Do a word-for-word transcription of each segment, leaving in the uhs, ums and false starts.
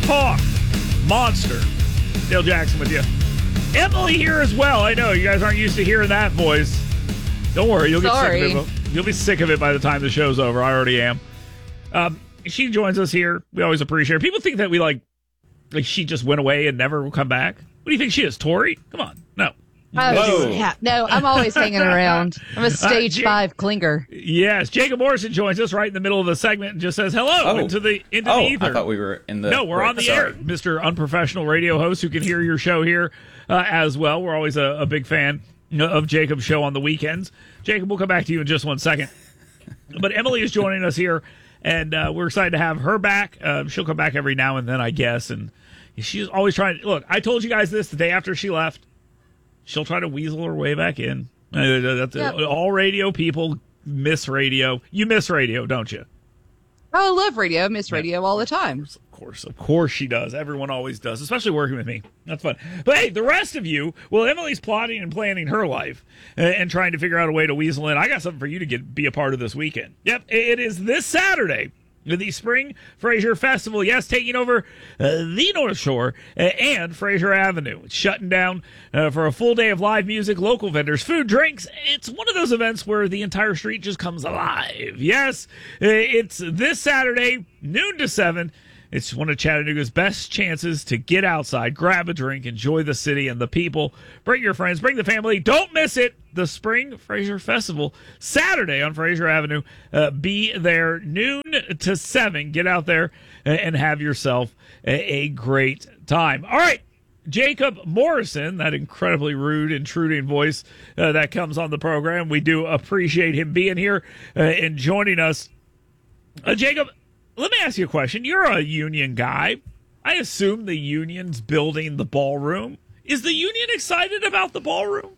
talk monster. Dale Jackson with you. Emily here as well. I know you guys aren't used to hearing that voice. Don't worry, you'll Sorry. get sick of it. You'll be sick of it by the time the show's over. I already am. Um, she joins us here. We always appreciate her. People think that we like, like she just went away and never will come back. What do you think she is, Tori? Come on, no. Oh, yeah. No, I'm always hanging around. I'm a stage uh, J- five clinger. Yes, Jacob Morrison joins us right in the middle of the segment and just says hello Oh. into the into Oh, the ether. I thought we were in the... No, we're right, on the sorry. air, Mister Unprofessional Radio Host, who can hear your show here uh, as well. We're always a, a big fan of Jacob's show on the weekends. Jacob, we'll come back to you in just one second. But Emily is joining us here, and uh, we're excited to have her back. Uh, she'll come back every now and then, I guess, and she's always trying to... Look, I told you guys this the day after she left. She'll try to weasel her way back in. Uh, that's, Yep. All radio people miss radio. You miss radio, don't you? Oh, I love radio. I miss radio all the time. Of course, of course she does. Everyone always does, especially working with me. That's fun. But hey, the rest of you, well, Emily's plotting and planning her life and, and trying to figure out a way to weasel in. I got something for you to get be a part of this weekend. Yep, it is this Saturday. The Spring Fraser Festival, yes, taking over uh, the North Shore uh, and Fraser Avenue. It's shutting down uh, for a full day of live music, local vendors, food, drinks. It's one of those events where the entire street just comes alive. Yes, uh, it's this Saturday, noon to seven. It's one of Chattanooga's best chances to get outside, grab a drink, enjoy the city and the people. Bring your friends, bring the family. Don't miss it. The Spring Fraser Festival, Saturday on Fraser Avenue. Uh, be there noon to seven. Get out there and have yourself a, a great time. All right. Jacob Morrison, that incredibly rude, intruding voice uh, that comes on the program. We do appreciate him being here uh, and joining us. Uh, Jacob, let me ask you a question. You're a union guy. I assume the union's building the ballroom. Is the union excited about the ballroom?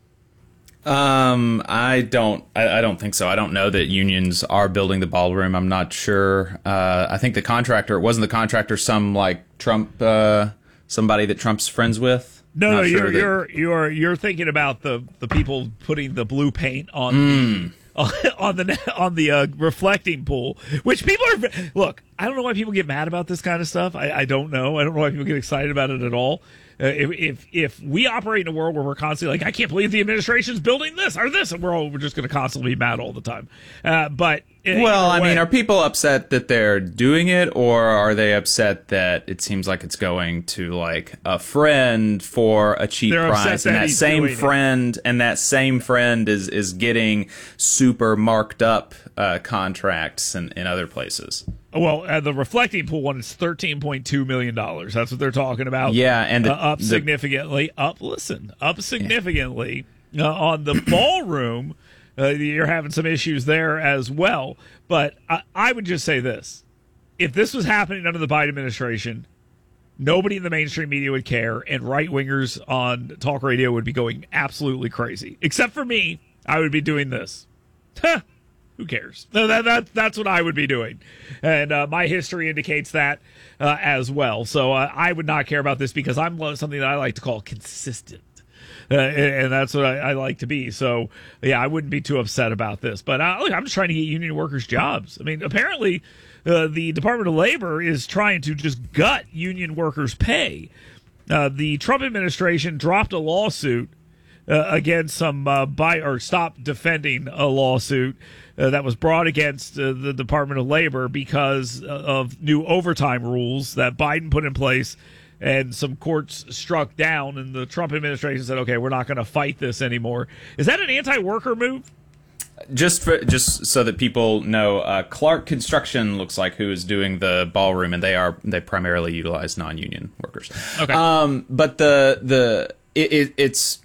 Um, I don't. I, I don't think so. I don't know that unions are building the ballroom. I'm not sure. Uh, I think the contractor wasn't the contractor some like Trump, uh, somebody that Trump's friends with. No, Not no, sure you're that- you're you're you're thinking about the the people putting the blue paint on Mm. the, on the on the uh, reflecting pool, which people are. Look, I don't know why people get mad about this kind of stuff. I, I don't know. I don't know why people get excited about it at all. Uh, if, if if we operate in a world where we're constantly like, I can't believe the administration's building this or this, and we're all, we're just going to constantly be mad all the time. Uh, but Well, I way, mean, are people upset that they're doing it, or are they upset that it seems like it's going to like a friend for a cheap They're upset price, that and that he's same doing it. friend and that same friend is is getting super marked up uh, contracts in, in other places? Well, uh, the reflecting pool one is thirteen point two million dollars. That's what they're talking about. Yeah, and the, uh, up the- significantly. Up, listen, up significantly uh, on the ballroom. Uh, you're having some issues there as well. But I, I would just say this: if this was happening under the Biden administration, nobody in the mainstream media would care, and right wingers on talk radio would be going absolutely crazy. Except for me, I would be doing this. Huh. Who cares? No, that, that, that's what I would be doing. And uh, my history indicates that uh, as well. So uh, I would not care about this because I'm something that I like to call consistent. Uh, and, and that's what I, I like to be. So, yeah, I wouldn't be too upset about this. But uh, look, I'm just trying to get union workers jobs. I mean, apparently uh, the Department of Labor is trying to just gut union workers' pay. Uh, the Trump administration dropped a lawsuit Uh, against some uh, buy or stop defending a lawsuit uh, that was brought against uh, the Department of Labor because of new overtime rules that Biden put in place, and some courts struck down, and the Trump administration said, okay, we're not going to fight this anymore. Is that an anti-worker move? Just for just so that people know, uh, Clark Construction looks like who is doing the ballroom, and they are they primarily utilize non-union workers. Okay, um, but the the it, it, it's.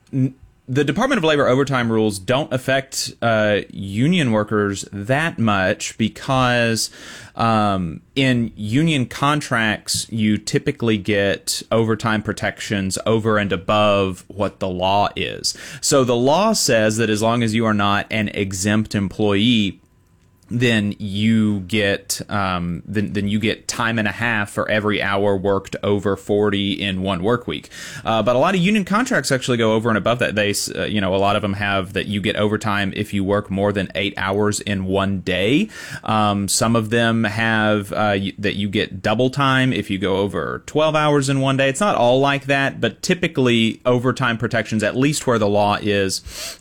The Department of Labor overtime rules don't affect uh, union workers that much because um, in union contracts, you typically get overtime protections over and above what the law is. So the law says that as long as you are not an exempt employee, then you get um, then then you get time and a half for every hour worked over forty in one work week. Uh, but a lot of union contracts actually go over and above that. They uh, you know a lot of them have that you get overtime if you work more than eight hours in one day. Um, some of them have uh, that you get double time if you go over twelve hours in one day. It's not all like that, but typically overtime protections, at least where the law is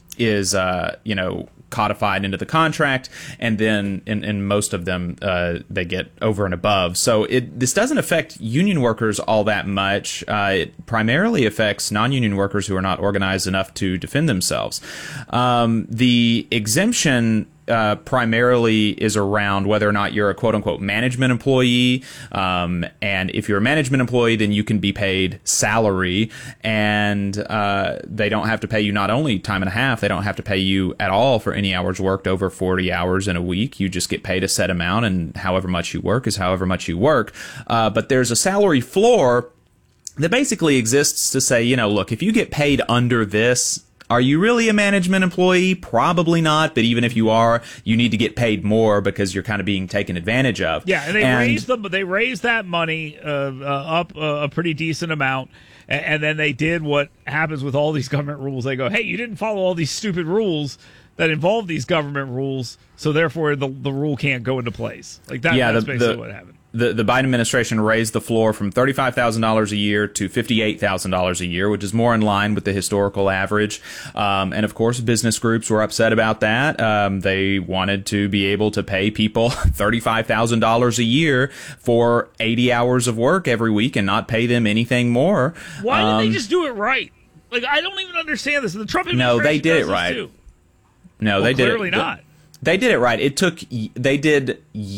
is uh, you know. codified into the contract, and then in, in most of them uh, they get over and above. So it this doesn't affect union workers all that much. Uh, it primarily affects non-union workers who are not organized enough to defend themselves. Um, the exemption Uh, primarily is around whether or not you're a quote-unquote management employee, um, and if you're a management employee, then you can be paid salary, and uh, they don't have to pay you not only time and a half, they don't have to pay you at all for any hours worked over forty hours in a week. You just get paid a set amount, and however much you work is however much you work. Uh, but there's a salary floor that basically exists to say, you know, look, if you get paid under this, are you really a management employee? Probably not, but even if you are, you need to get paid more because you're kind of being taken advantage of. Yeah, and they and, raised them, they raised that money uh, uh, up uh, a pretty decent amount, and, and then they did what happens with all these government rules. They go, hey, you didn't follow all these stupid rules that involve these government rules, so therefore the the rule can't go into place. Like that, yeah, that's the, basically the, what happened. The, the Biden administration raised the floor from thirty-five thousand dollars a year to fifty-eight thousand dollars a year, which is more in line with the historical average. Um, and, of course, business groups were upset about that. Um, they wanted to be able to pay people thirty-five thousand dollars a year for eighty hours of work every week and not pay them anything more. Why um, didn't they just do it right? Like, I don't even understand this. The Trump administration No, they did does it this right. Too. No, well, they did it. clearly not. They did it right. It took, they did